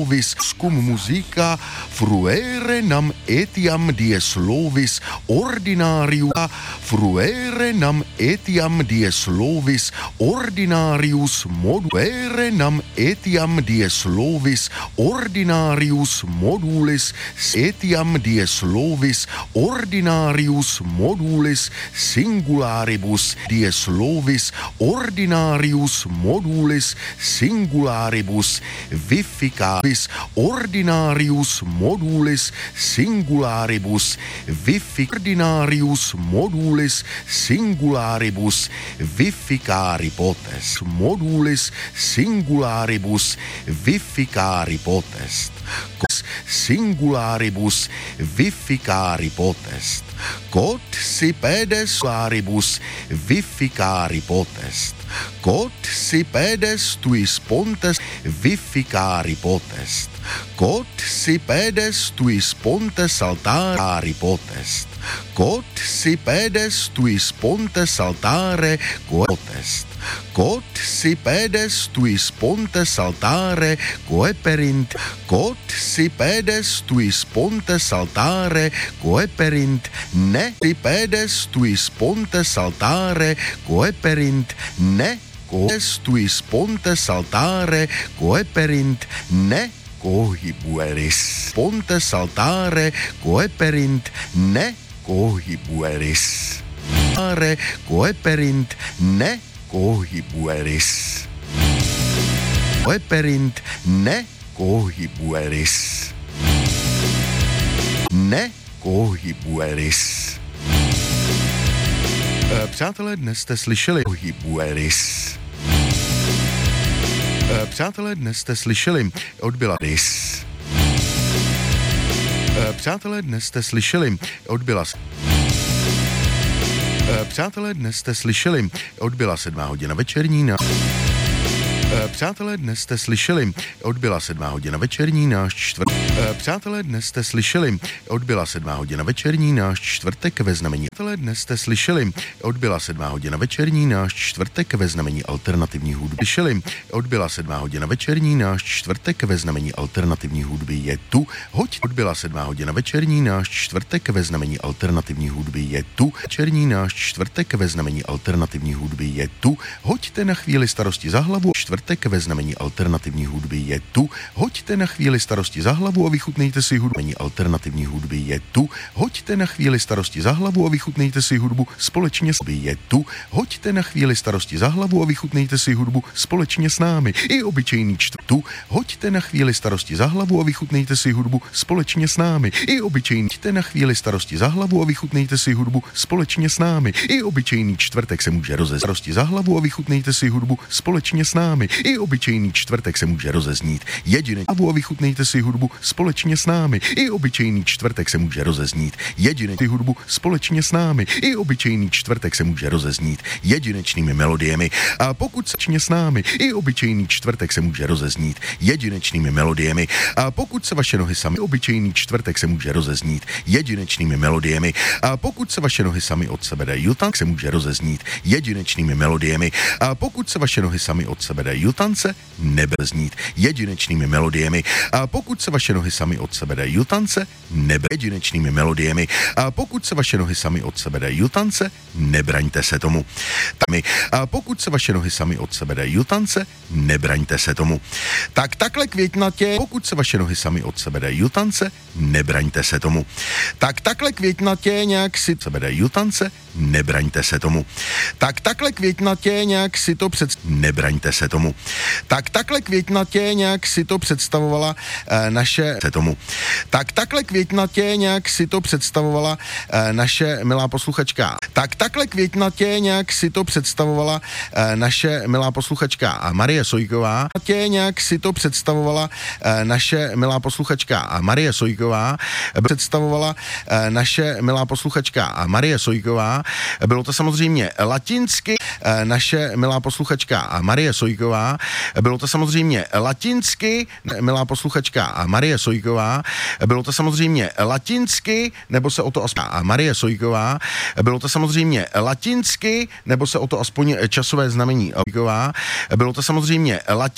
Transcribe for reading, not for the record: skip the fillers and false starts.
slovis cum musica fruere nam etiam die slovis ordinarius fruere nam etiam die slovis ordinarius moduere nam etiam die slovis ordinarius modulis etiam die slovis ordinarius modulis singularibus die slovis ordinarius modulis singularibus vificabis ordinarius modulis singularibus ordinarius modulis singularibus vificari potest modulis singularibus vificari potest singularibus vificari potest quod si pedes laribus vificari potest quod si pedes tuis pontes vificari potest quod si pedes tuis pontes altari potest quod si pedes tuis pontes altare potest quod si pedes tuis pontes altare coeperint quod si pedes tuis pontes altare coeperint ne si pedes tuis pontes altare coeperint ne quos tuis pontes altare coeperint ne cohibueris pontes altare coeperint ne cohibueris altare coeperint ne cohibueris coeperint ne cohibueris ne cohibueris. Přátelé, dnes jste slyšeli cohibueris. Přátelé, dnes jste slyšeli odbyla dis. Přátelé, dnes jste slyšeli odbyla. Přátelé, dnes jste slyšeli odbyla 7 hodina večerní na. Přátelé, dnes jste slyšeli odbyla 7 hodina večerní náš čtvrtek. Přátelé, dnes jste slyšeli odbyla 7 hodina večerní náš čtvrtek ve znamení. Přátelé, dnes jste slyšeli odbyla 7 hodina večerní náš čtvrtek ve znamení alternativní hudby. Slyšeli odbyla 7 hodina večerní náš čtvrtek ve znamení alternativní hudby je tu. Hoď odbyla 7 hodina večerní náš čtvrtek ve znamení alternativní hudby je tu. Večerní náš čtvrtek ve znamení alternativní hudby je tu. Hoďte na chvíli starosti za hlavu. Čtvrtek ve znamení alternativní hudby je tu. Hoďte na chvíli starosti za hlavu a vychutnejte si hudbu. Alternativní hudby je tu. Hoďte na chvíli starosti za hlavu a vychutnejte si hudbu společně s je tu. Hoďte na chvíli starosti za hlavu a vychutnejte si hudbu společně s námi. I obyčejný tu. Hoďte na chvíli starosti za hlavu a vychutnejte si hudbu společně s námi. I obyčejný. Hoďte na chvíli starosti za hlavu a vychutnejte si hudbu společně s námi. I obyčejný čtvrtek se může rozezít. Starosti za hlavu a vychutnejte si hudbu společně s námi. I obyčejný čtvrtek se může rozeznít. Jediný a vychutnejte si hudbu společně s námi. I obyčejný čtvrtek se může rozeznít. Jediný hudbu společně s námi. I obyčejný čtvrtek se může rozeznít jedinečnými melodiemi. A pokud společně s námi, i obyčejný čtvrtek se může rozeznít jedinečnými melodiemi. A pokud se vaše nohy sami, obyčejný čtvrtek se může rozeznít jedinečnými melodiemi. A pokud se vaše nohy sami od sebe dají jutank, se může rozeznít jedinečnými melodiemi. A pokud se vaše nohy sami od sebe dají jutance, nebeznít jedinečnými melodiemi. A pokud se vaše nohy sami od sebe dají jutance, jedinečnými melodiemi. A pokud se vaše nohy sami od sebe dají jutance, nebraňte se tomu. A pokud se vaše nohy sami od sebe dají jutance, nebraňte se tomu. Tak takhle květnatě, pokud se vaše nohy sami od sebe dají jutance, nebraňte se tomu. Tak takhle květnatě nějak si sebe dají jutance, nebraňte se tomu. Tak takhle květnatě nějak si to nebraňte se tomu. Tak takhle květnatě nějak si to představovala naše se tomu. Tak takhle květnatě nějak si to představovala naše milá posluchačka. Tak takhle květnatě nějak si to představovala naše milá posluchačka Marie Sojková. Nějak si to představovala naše milá posluchačka Marie Sojková. Představovala naše milá posluchačka Marie Sojková. Bylo to samozřejmě latinsky naše milá posluchačka Marie Sojková. Bylo to samozřejmě latinsky, milá posluchačka Marie Sojková. Bylo to samozřejmě latinsky, nebo se o to aspoň Marie Sojková. Bylo to samozřejmě latinsky, nebo se o to aspoň časové znamení Sojková. Bylo to samozřejmě latinsky,